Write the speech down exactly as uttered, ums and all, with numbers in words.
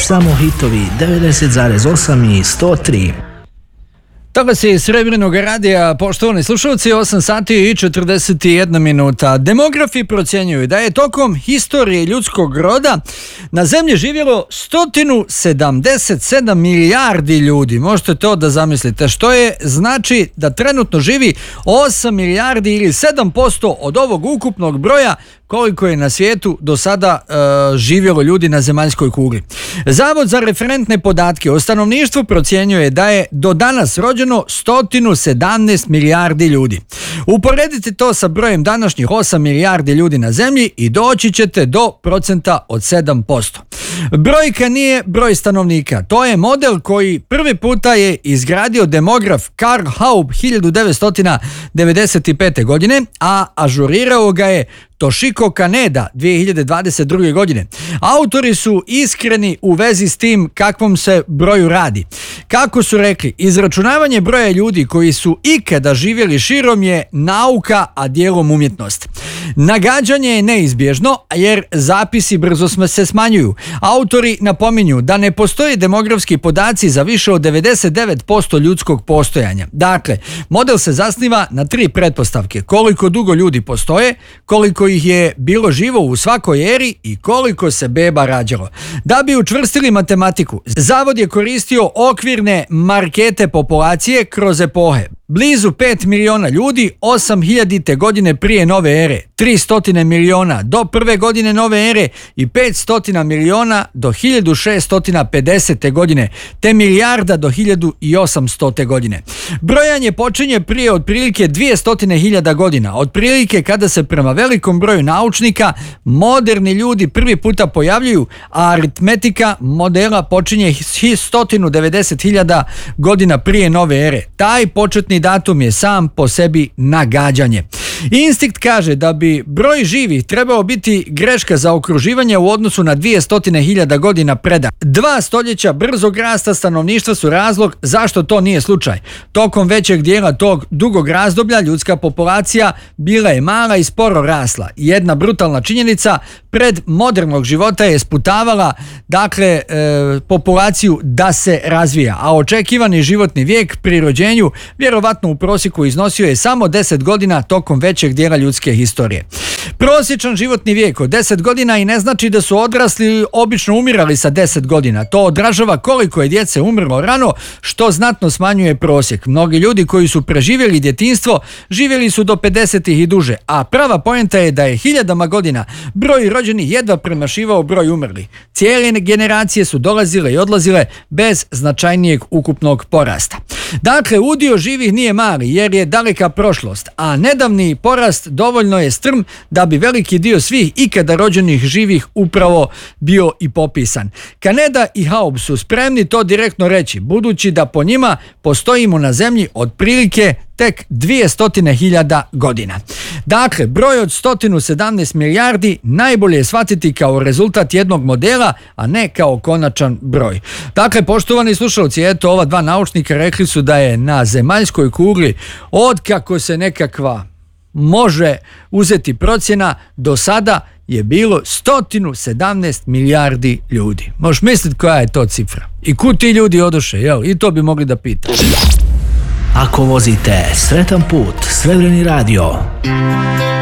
Samo hitovi devedeset zarez osam i sto tri. Toga se iz Srebrnog radija, poštovani slušalci, osam sati i četrdeset jedna minuta. Demografi procjenjuju da je tokom historije ljudskog roda na zemlji živjelo sto sedamdeset sedam milijardi ljudi. Možete to da zamislite, što je znači da trenutno živi osam milijardi ili sedam posto od ovog ukupnog broja koliko je na svijetu do sada e, živjelo ljudi na zemaljskoj kugli. Zavod za referentne podatke o stanovništvu procjenjuje da je do danas rođeno sto sedamnaest milijardi ljudi. Uporedite to sa brojem današnjih osam milijardi ljudi na zemlji i doći ćete do procenta od sedam posto. Brojka nije broj stanovnika. To je model koji prvi puta je izgradio demograf Karl Haub hiljadu devetsto devedeset pete. godine, a ažurirao ga je Toshiko Kaneda dvije hiljade dvadeset druge. godine. Autori su iskreni u vezi s tim kakvom se broju radi. Kako su rekli, izračunavanje broja ljudi koji su ikada živjeli širom je nauka, a dijelom umjetnost. Nagađanje je neizbježno jer zapisi brzo se smanjuju. Autori napominju da ne postoje demografski podaci za više od devedeset devet posto ljudskog postojanja. Dakle, model se zasniva na tri pretpostavke: koliko dugo ljudi postoje, koliko ih je bilo živo u svakoj eri i koliko se beba rađalo. Da bi učvrstili matematiku, Zavod je koristio okvirne markete populacije kroz epohe. Blizu pet miliona ljudi osam hiljadite. godine prije nove ere, tristo miliona do prve godine nove ere i petsto miliona do hiljadu šeststo pedesete. godine, te milijarda do hiljadu osamstote. godine. Brojanje počinje prije otprilike dvjesto hiljada godina, otprilike kada se prema velikom broju naučnika moderni ljudi prvi puta pojavljuju, a aritmetika modela počinje sto devedeset hiljada godina prije nove ere. Taj početni datum je sam po sebi nagađanje. Instinkt kaže da bi broj živih trebao biti greška za okruživanje u odnosu na dvjesto hiljada godina preda. Dva stoljeća brzog rasta stanovništva su razlog zašto to nije slučaj. Tokom većeg dijela tog dugog razdoblja ljudska populacija bila je mala i sporo rasla. Jedna brutalna činjenica pred modernog života je sputavala dakle e, populaciju da se razvija, a očekivani životni vijek pri rođenju vjerovatno u prosjeku iznosio je samo deset godina tokom većeg dijela ljudske historije. Prosječan životni vijek od deset godina i ne znači da su odrasli obično umirali sa deset godina. To odražava koliko je djece umrlo rano, što znatno smanjuje prosjek. Mnogi ljudi koji su preživjeli djetinjstvo živjeli su do pedesetih i duže, a prava poenta je da je hiljadama godina broj rođenih jedva premašivao broj umrlih. Cijele generacije su dolazile i odlazile bez značajnijeg ukupnog porasta. Dakle, udio živih nije mali jer je daleka prošlost, a nedavni porast dovoljno je strm da bi veliki dio svih ikada rođenih živih upravo bio i popisan. Kaneda i Haub su spremni to direktno reći, budući da po njima postojimo na zemlji otprilike tek dvjesto hiljada godina. Dakle, broj od sto sedamnaest milijardi najbolje je shvatiti kao rezultat jednog modela, a ne kao konačan broj. Dakle, poštovani slušalci, eto, ova dva naučnika rekli su da je na zemaljskoj kugli, od kako se nekakva može uzeti procjena, do sada je bilo sto sedamnaest milijardi ljudi. Možeš misliti koja je to cifra? I kud ti ljudi odoše, jel? I to bi mogli da pitaju. Ako vozite, sretan put, Srebrni radio.